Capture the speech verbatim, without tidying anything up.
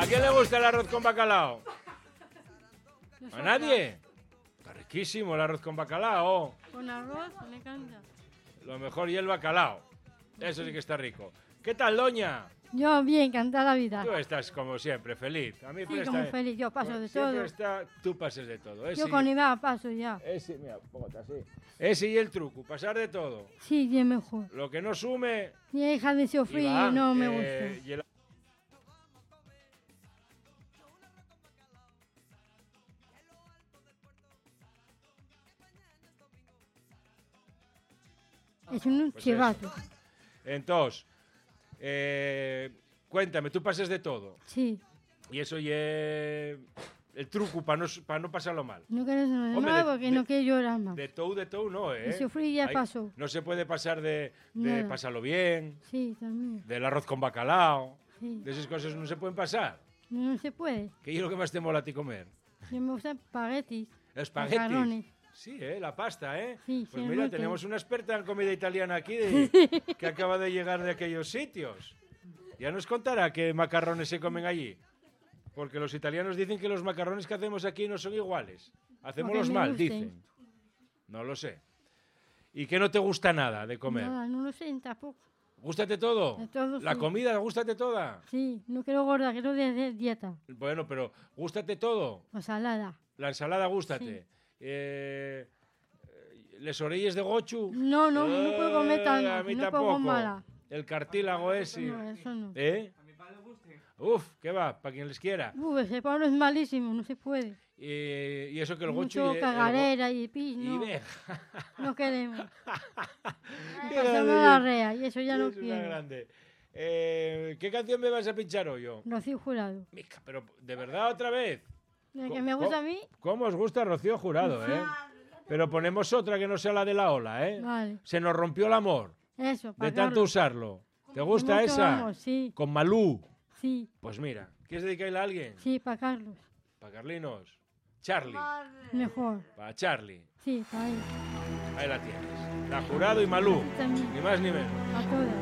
quién le gusta el arroz con bacalao? ¿A nadie? Está riquísimo el arroz con bacalao. Con arroz, me encanta. Lo mejor y el bacalao. Eso sí que está rico. ¿Qué tal, doña? Yo bien, encantada la vida. Tú estás como siempre, feliz. A mí Sí, está- como feliz, yo paso de siempre todo. Está, tú pases de todo. Ese, Yo con Iván paso ya. ese, mira, póngate así. Ese y el truco, pasar de todo. Sí, bien mejor. Lo que no sume... Mi hija de sufrir Iván, no me eh, gusta. y el- Es un pues chivato. Entonces, eh, cuéntame, tú pasas de todo. Sí. Y eso y el truco para no, pa no pasarlo mal. No quieres nada Hombre, más de- porque de- no quiero llorar más. De todo, de todo, no, ¿eh? De sufrir ya Hay- pasó. No se puede pasar de, de Nada. pasarlo bien, Sí, también. del arroz con bacalao, Sí. de esas cosas no se pueden pasar. No, no se puede. ¿Qué es lo que más te mola a ti comer? Yo me gustan espaguetis. Espaguetis. Macarrones. Sí, ¿eh? La pasta, ¿eh? Sí, Pues sí, mira, muy tenemos bien. una experta en comida italiana aquí de- que acaba de llegar de aquellos sitios. Ya nos contará qué macarrones se comen allí. Porque los italianos dicen que los macarrones que hacemos aquí no son iguales. Hacémoslos me mal, gusten. dicen. No lo sé. ¿Y qué no te gusta nada de comer? Nada, no lo sé tampoco. ¿Gústate todo? De todo, ¿La sí. comida, gústate toda? Sí, no quiero gorda, quiero de hacer dieta. Bueno, pero ¿gústate todo? O salada. La ensalada, gústate. Eh, ¿Les orelles de gochu? No, no, no puedo comer Eh, tanto, A mí no tampoco. pongo mala. El cartílago ese. No, eso no. ¿Eh? Uf, ¿qué va? Para quien les quiera. Uf, ese palo es malísimo, no se puede. Y, y eso que el gochu... Mucho y el- cagarera y pis, el go- no, Y ve. no queremos. Qué Pasamos grande la es. rea y eso ya no Es una quiero. grande. Eh, ¿Qué canción me vas a pinchar hoy yo? Rocío Jurado. Mica, pero ¿de verdad otra vez? La que Co- me gusta co- a mí, ¿Cómo os gusta Rocío Jurado, eh? Pero ponemos otra que no sea la de la ola, ¿eh? vale. Se nos rompió el amor Eso, de para tanto Carlos. usarlo. ¿Te De gusta mucho esa? amor, sí, Con Malú. sí, Pues mira, ¿quieres dedicarle a alguien? sí, para Carlos. Para Carlinos. Charlie. Mejor. Para Charlie. Sí, para él. Ahí la tienes. La Jurado y Malú. También, Ni más ni menos. a todas.